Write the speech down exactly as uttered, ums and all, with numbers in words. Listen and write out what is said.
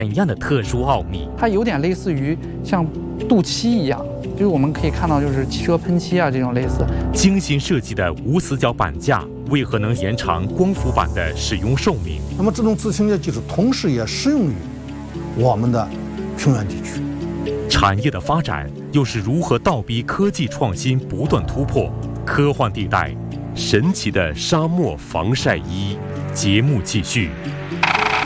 怎样的特殊奥秘？ 它有点类似于像镀漆一样，就是我们可以看到，就是汽车喷漆啊这种类似。 精心设计的无死角板架为何能延长光伏板的使用寿命？ 那么这种自倾斜技术同时也适用于我们的平原地区。 产业的发展又是如何倒逼科技创新不断突破？科幻地带，神奇的沙漠防晒衣。节目继续。